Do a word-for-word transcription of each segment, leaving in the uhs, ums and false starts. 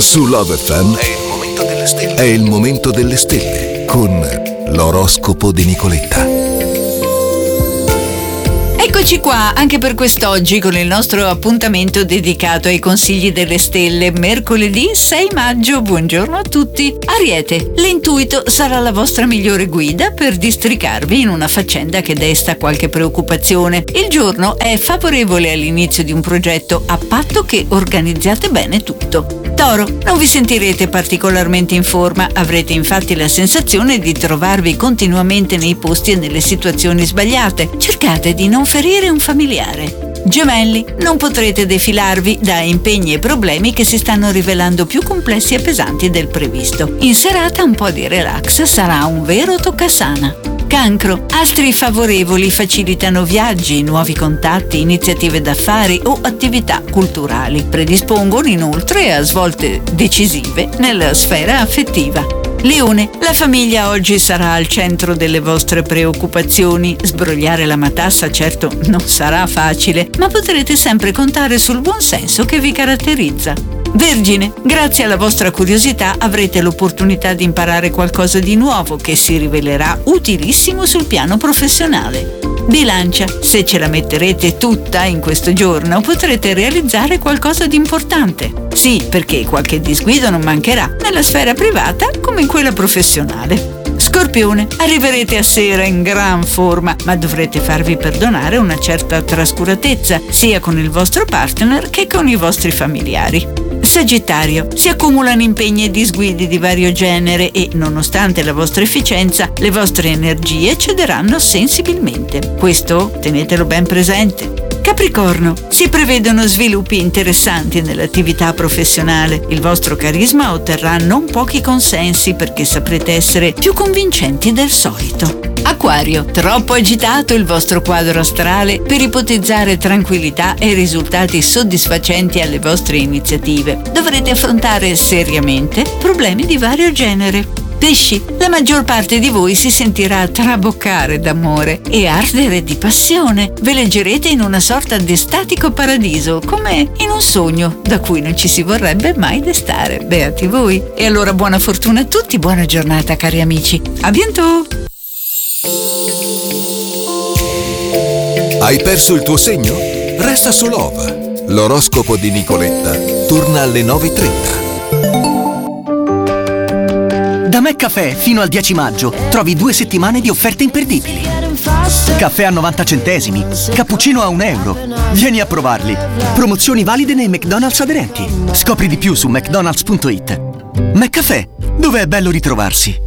Su Love F M è il momento delle stelle. È il momento delle stelle con l'oroscopo di Nicoletta. Eccoci qua anche per quest'oggi con il nostro appuntamento dedicato ai consigli delle stelle. Mercoledì sei maggio, buongiorno a tutti. Ariete, l'intuito sarà la vostra migliore guida per districarvi in una faccenda che desta qualche preoccupazione. Il giorno è favorevole all'inizio di un progetto a patto che organizziate bene tutto. Toro, non vi sentirete particolarmente in forma, avrete infatti la sensazione di trovarvi continuamente nei posti e nelle situazioni sbagliate. Cercate di non ferire un familiare. Gemelli, non potrete defilarvi da impegni e problemi che si stanno rivelando più complessi e pesanti del previsto. In serata un po' di relax sarà un vero toccasana. Cancro, astri favorevoli facilitano viaggi, nuovi contatti, iniziative d'affari o attività culturali. Predispongono inoltre a svolte decisive nella sfera affettiva. Leone, la famiglia oggi sarà al centro delle vostre preoccupazioni. Sbrogliare la matassa certo non sarà facile, ma potrete sempre contare sul buon senso che vi caratterizza. Vergine, grazie alla vostra curiosità avrete l'opportunità di imparare qualcosa di nuovo che si rivelerà utilissimo sul piano professionale. Bilancia, se ce la metterete tutta in questo giorno potrete realizzare qualcosa di importante. Sì, perché qualche disguido non mancherà, nella sfera privata come in quella professionale. Scorpione, arriverete a sera in gran forma, ma dovrete farvi perdonare una certa trascuratezza, sia con il vostro partner che con i vostri familiari. Sagittario, si accumulano impegni e disguidi di vario genere e, nonostante la vostra efficienza, le vostre energie cederanno sensibilmente. Questo tenetelo ben presente. Capricorno, si prevedono sviluppi interessanti nell'attività professionale. Il vostro carisma otterrà non pochi consensi perché saprete essere più convincenti del solito. Acquario, troppo agitato il vostro quadro astrale per ipotizzare tranquillità e risultati soddisfacenti alle vostre iniziative. Dovrete affrontare seriamente problemi di vario genere. Pesci, la maggior parte di voi si sentirà traboccare d'amore e ardere di passione. Ve leggerete in una sorta di statico paradiso, come in un sogno da cui non ci si vorrebbe mai destare. Beati voi. E allora buona fortuna a tutti, buona giornata cari amici. A bientôt! Hai perso il tuo segno? Resta su Love. L'oroscopo di Nicoletta torna alle nove e trenta. Da McCaffè fino al dieci maggio trovi due settimane di offerte imperdibili. Caffè a novanta centesimi, cappuccino a un euro. Vieni a provarli. Promozioni valide nei McDonald's aderenti. Scopri di più su mcdonalds punto it. McCaffè, dove è bello ritrovarsi.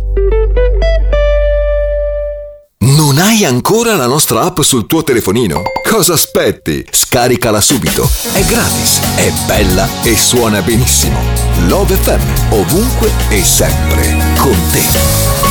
Non hai ancora la nostra app sul tuo telefonino? Cosa aspetti? Scaricala subito. È gratis, è bella e suona benissimo. Love F M, ovunque e sempre con te.